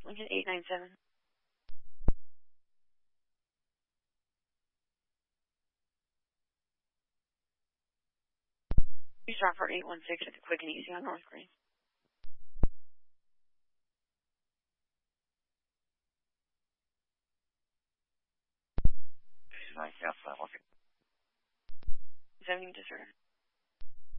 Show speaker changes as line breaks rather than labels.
Lincoln 897. Please drop for 816 at the Quick and Easy on North Green.
This is 9 South, okay.
70 to 0.